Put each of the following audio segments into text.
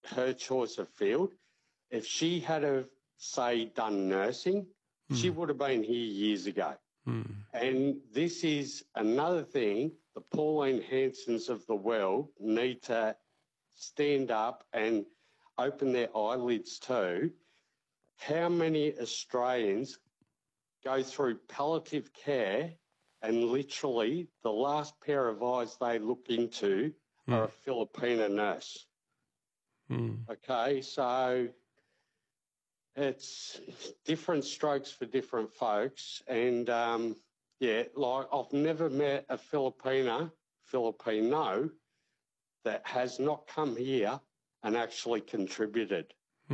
her choice of field. If she had, say, done nursing, she would have been here years ago. And this is another thing the Pauline Hansons of the world need to stand up and open their eyelids to. How many Australians go through palliative care and literally the last pair of eyes they look into are a Filipino nurse? Okay, so it's different strokes for different folks. And, I've never met a Filipino that has not come here and actually contributed.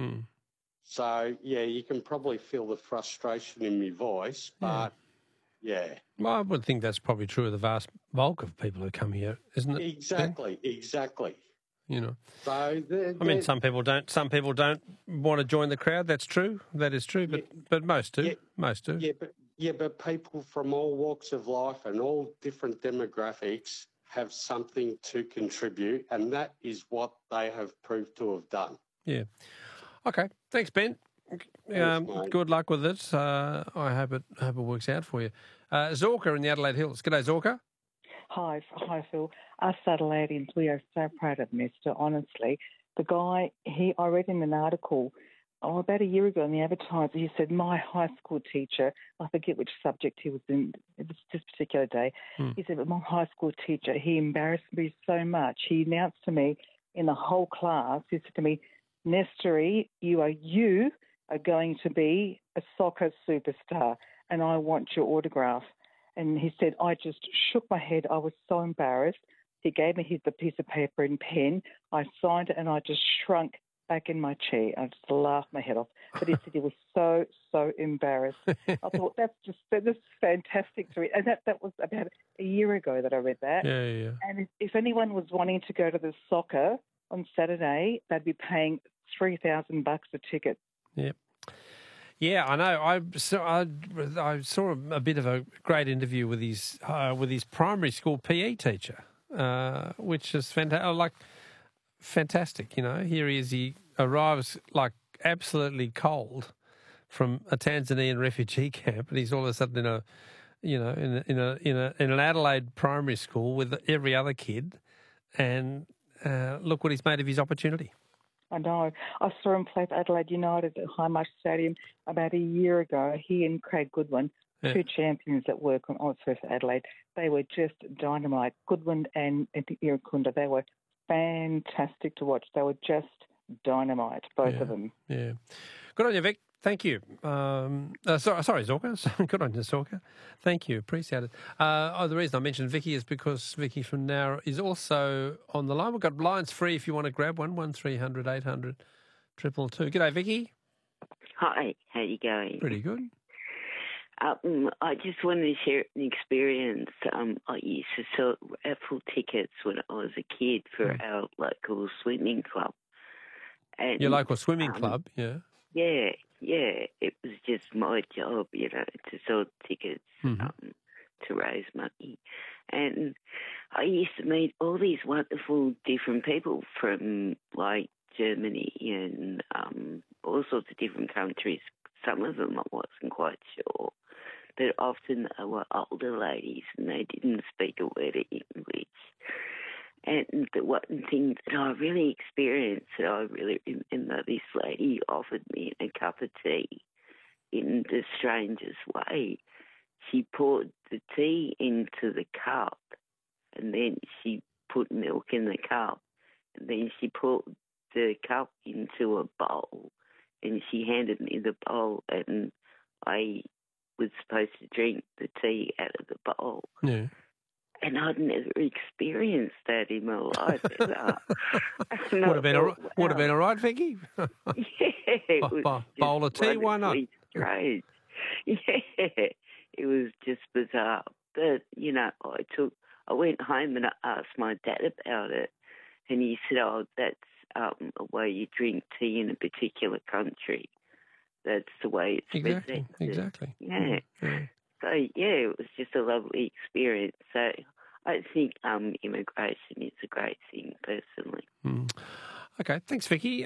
So, you can probably feel the frustration in my voice, but, Well, I would think that's probably true of the vast bulk of people who come here, isn't it? Exactly. You know, so some people don't. Some people don't want to join the crowd. That's true. That is true. But most do. Yeah, most do. But people from all walks of life and all different demographics have something to contribute, and that is what they have proved to have done. Yeah. Okay. Thanks, Ben. Good luck with it. I hope it works out for you. Zorka in the Adelaide Hills. G'day, Zorka. Hi, Phil. Us Adelaideans, we are so proud of Mister. Honestly, the guy, I read in an article about a year ago in the Advertiser. He said my high school teacher, I forget which subject he was in this particular day. He said, but my high school teacher, he embarrassed me so much. He announced to me in the whole class, he said to me, Nestory, you are going to be a soccer superstar, and I want your autograph. And he said, I just shook my head. I was so embarrassed. He gave me the piece of paper and pen. I signed it, and I just shrunk back in my chair. I just laughed my head off. But he said he was so, so embarrassed. I thought, that's fantastic to read. And that was about a year ago that I read that. Yeah. And if anyone was wanting to go to the soccer on Saturday, they'd be paying $3,000 a ticket. Yep. Yeah, I know. I saw a bit of a great interview with his primary school PE teacher, which is fantastic. You know, here he is. He arrives like absolutely cold from a Tanzanian refugee camp, and he's all of a sudden in an Adelaide primary school with every other kid, and look what he's made of his opportunity. I know. I saw him play for Adelaide United at Highmarsh Stadium about a year ago. He and Craig Goodwin, two champions that work on Oxford for Adelaide, they were just dynamite. Goodwin and Irukunda, they were fantastic to watch. They were just dynamite, both of them. Yeah. Good on you, Vic. Thank you. Sorry, Zorka. Good on you, Zorka. Thank you. Appreciate it. The reason I mentioned Vicky is because Vicky from Nowra is also on the line. We've got lines free if you want to grab one, 1300 800 222. G'day, Vicky. Hi, how you going? Pretty good. I just wanted to share an experience. I used to sell raffle tickets when I was a kid for our local swimming club. And, your local swimming club, yeah? Yeah, it was just my job, to sell tickets to raise money. And I used to meet all these wonderful different people from, like, Germany and all sorts of different countries. Some of them I wasn't quite sure. But often they were older ladies and they didn't speak a word of English. And the one thing that I really experienced, that I really remember, this lady offered me a cup of tea in the strangest way. She poured the tea into the cup and then she put milk in the cup and then she put the cup into a bowl and she handed me the bowl and I was supposed to drink the tea out of the bowl. Yeah. And I'd never experienced that in my life. Would have been all right, Vicky? It was bowl of tea, why not? Strange. Yeah, it was just bizarre. But, I went home and I asked my dad about it. And he said, that's a way you drink tea in a particular country. That's the way it's presented. Exactly. Yeah. So, it was just a lovely experience. So I think immigration is a great thing, personally. Okay, thanks, Vicky.